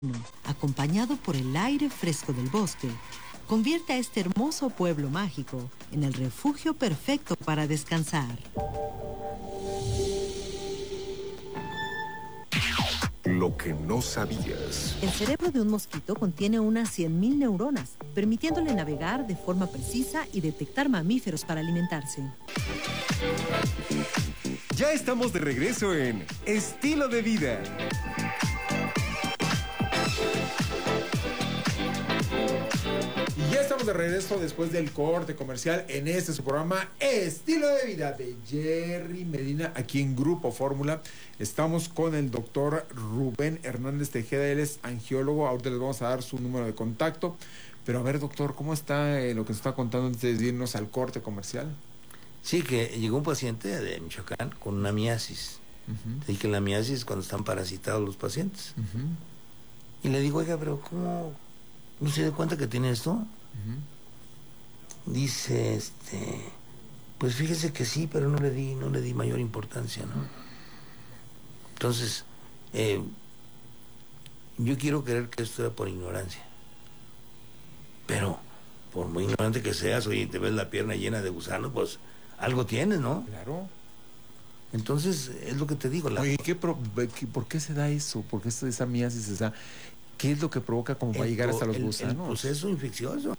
acompañado por el aire fresco del bosque, convierte a este hermoso pueblo mágico en el refugio perfecto para descansar. Lo que no sabías. El cerebro de un mosquito contiene unas 100.000 neuronas, permitiéndole navegar de forma precisa y detectar mamíferos para alimentarse. Ya estamos de regreso en Estilo de Vida. Y ya estamos de regreso después del corte comercial en su programa Estilo de Vida de Jerry Medina, aquí en Grupo Fórmula. Estamos con el doctor Rubén Hernández Tejeda, él es angiólogo. Ahorita les vamos a dar su número de contacto. Pero a ver, doctor, ¿cómo está lo que nos está contando antes de irnos al corte comercial? Sí, que llegó un paciente de Michoacán con una miasis. Y que la miasis cuando están parasitados los pacientes. Y le digo, oiga, pero ¿cómo no se da cuenta que tiene esto? Dice, pues fíjese que sí, pero no le di mayor importancia, ¿no? Entonces, yo quiero creer que esto era por ignorancia. Pero, por muy ignorante que seas, oye, te ves la pierna llena de gusanos, pues algo tienes, ¿no? Claro. Entonces, es lo que te digo. Oye, ¿por qué se da eso? ¿Por qué esa miasis se da? ¿Qué es lo que provoca como para llegar hasta los gusanos? El proceso infeccioso.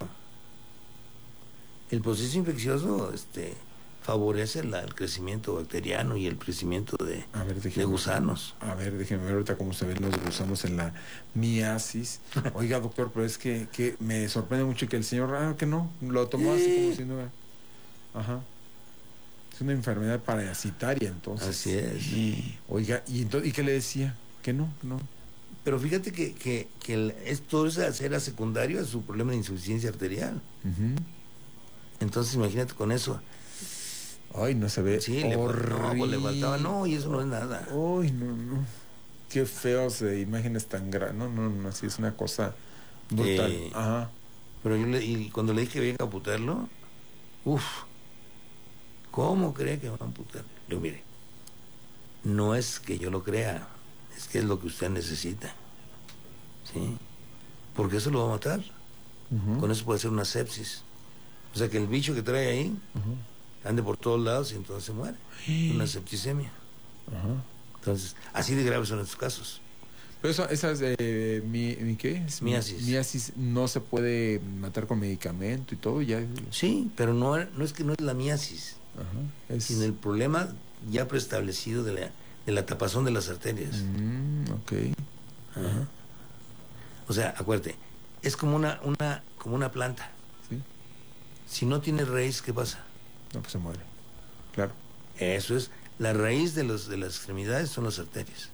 El proceso infeccioso favorece el crecimiento bacteriano y el crecimiento de gusanos. A ver, déjeme ver ahorita cómo se ven los gusanos en la miasis. Oiga, doctor, pero es que me sorprende mucho que el señor, que no, lo tomó así como si no era. Ajá. Es una enfermedad parasitaria, entonces. Así es. Oiga, ¿y qué le decía? Que no. Pero fíjate que esto era secundario a su problema de insuficiencia arterial. Entonces imagínate con eso. Ay, no se ve. Sí, le faltaba, y eso no es nada. Ay, no. Qué feos imágenes tan grandes. No, sí es una cosa brutal. Ajá. Pero y cuando le dije que venga a amputarlo, ¿cómo cree que va a amputar? Le digo, mire, no es que yo lo crea, es que es lo que usted necesita. ¿Sí? Porque eso lo va a matar. Con eso puede ser una sepsis. O sea que el bicho que trae ahí ande por todos lados y entonces se muere. Una septicemia. Entonces, así de graves son estos casos. Pero esas ¿qué? Miasis no se puede matar con medicamento y todo ya. Sí, pero no es que no es la miasis, sino el problema ya preestablecido de la tapazón de las arterias. O sea, acuérdate, es como una planta. ¿Sí? Si no tiene raíz, ¿qué pasa? No, pues se muere. Claro. Eso es, la raíz de las extremidades son las arterias.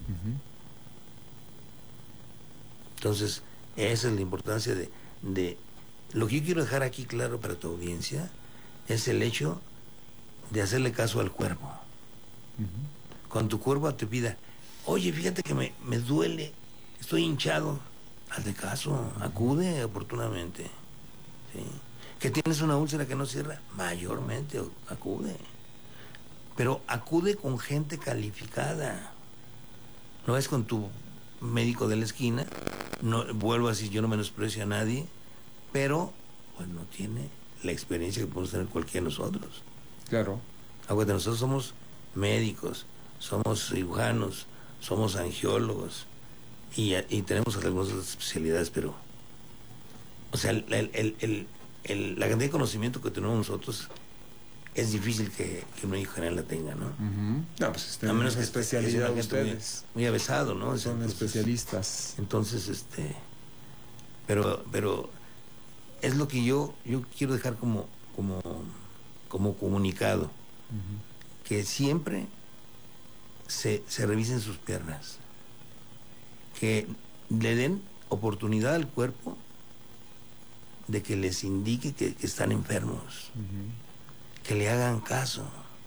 Entonces, esa es la importancia de lo que yo quiero dejar aquí claro para tu audiencia, es el hecho de hacerle caso al cuerpo. Cuando tu cuerpo te pida, oye, fíjate que me duele, estoy hinchado, hazle caso, acude oportunamente. ¿Sí? Que tienes una úlcera que no cierra, mayormente acude. Pero acude con gente calificada. No es con tu médico de la esquina. No, vuelvo a decir, yo no menosprecio a nadie, pero pues no tiene la experiencia que podemos tener cualquiera de nosotros. Claro. Acuérdate, nosotros somos médicos, somos cirujanos, somos angiólogos y tenemos algunas especialidades, pero o sea, la cantidad de conocimiento que tenemos nosotros es difícil que un médico general la tenga, ¿no? No, pues a menos que especialidad de ustedes. Muy avesado, ¿no? Son especialistas. Entonces, pero es lo que yo quiero dejar como comunicado, que siempre se revisen sus piernas, que le den oportunidad al cuerpo de que les indique que están enfermos, que le hagan caso,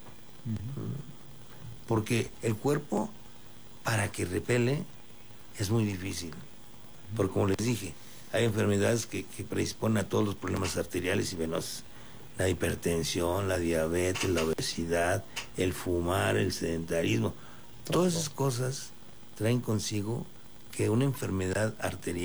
porque el cuerpo, para que repele, es muy difícil, porque como les dije, hay enfermedades que predisponen a todos los problemas arteriales y venosos, la hipertensión, la diabetes, la obesidad, el fumar, el sedentarismo, todas esas cosas traen consigo que una enfermedad arterial